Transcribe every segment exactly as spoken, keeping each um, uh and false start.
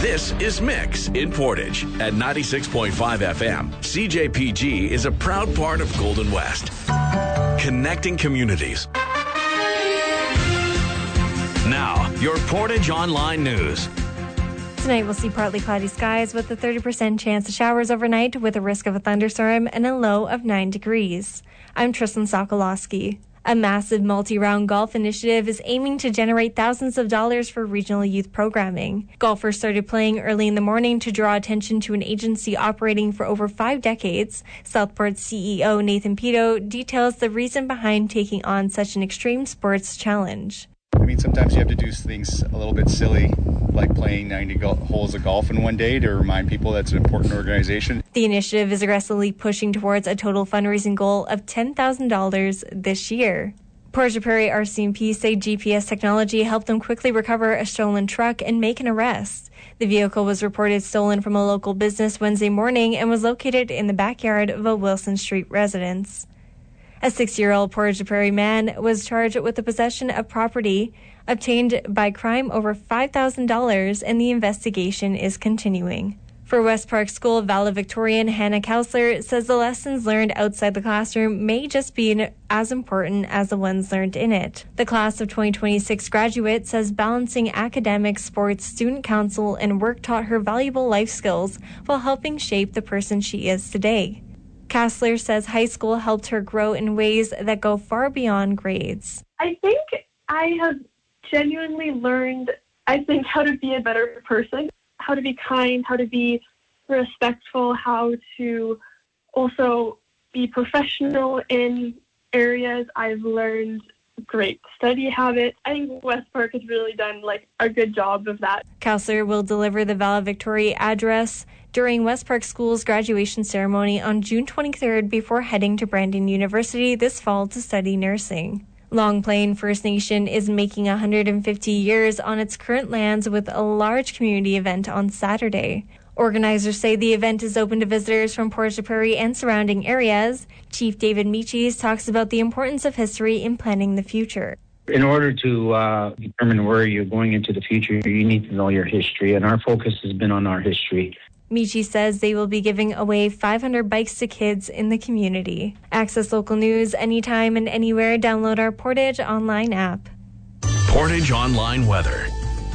This is Mix in Portage at ninety-six point five F M. C J P G is a proud part of Golden West, connecting communities. Now, your Portage Online News. Tonight we'll see partly cloudy skies with a thirty percent chance of showers overnight with a risk of a thunderstorm and a low of nine degrees. I'm Tristan Sokolowski. A massive multi-round golf initiative is aiming to generate thousands of dollars for regional youth programming. Golfers started playing early in the morning to draw attention to an agency operating for over five decades. Southport's C E O Nathan Pito details the reason behind taking on such an extreme sports challenge. I mean, sometimes you have to do things a little bit silly, like playing ninety go- holes of golf in one day to remind people that's an important organization. The initiative is aggressively pushing towards a total fundraising goal of ten thousand dollars this year. Portage Prairie R C M P say G P S technology helped them quickly recover a stolen truck and make an arrest. The vehicle was reported stolen from a local business Wednesday morning and was located in the backyard of a Wilson Street residence. A six-year-old Portage Prairie man was charged with the possession of property obtained by crime over five thousand dollars, and the investigation is continuing. For West Park School valedictorian Hannah Kousler says the lessons learned outside the classroom may just be as important as the ones learned in it. The class of twenty twenty-six graduate says balancing academics, sports, student council, and work taught her valuable life skills while helping shape the person she is today. Kassler says high school helped her grow in ways that go far beyond grades. I think I have genuinely learned, I think, how to be a better person, how to be kind, how to be respectful, how to also be professional in areas. I've learned great study habits. I think West Park has really done like a good job of that. Kassler will deliver the valedictory address during West Park School's graduation ceremony on June twenty-third before heading to Brandon University this fall to study nursing. Long Plain First Nation is making one hundred fifty years on its current lands with a large community event on Saturday. Organizers say the event is open to visitors from Portage Prairie and surrounding areas. Chief David Michis talks about the importance of history in planning the future. In order to uh, determine where you're going into the future, you need to know your history, and our focus has been on our history. Michi says they will be giving away five hundred bikes to kids in the community. Access local news anytime and anywhere. Download our Portage Online app. Portage Online weather.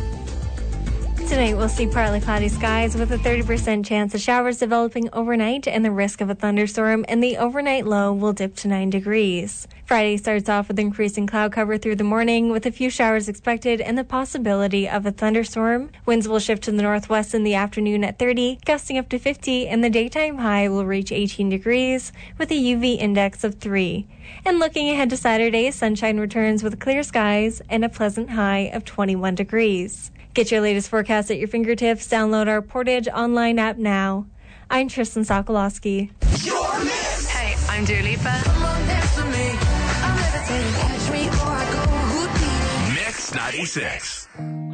Tonight we'll see partly cloudy skies with a thirty percent chance of showers developing overnight and the risk of a thunderstorm, and the overnight low will dip to nine degrees. Friday starts off with increasing cloud cover through the morning with a few showers expected and the possibility of a thunderstorm. Winds will shift to the northwest in the afternoon at thirty, gusting up to fifty, and the daytime high will reach eighteen degrees with a U V index of three. And looking ahead to Saturday, sunshine returns with clear skies and a pleasant high of twenty-one degrees. Get your latest forecast at your fingertips. Download our Portage Online app now. I'm Tristan Sokolowski. Hey, I'm Dua Lipa. Mix ninety-six.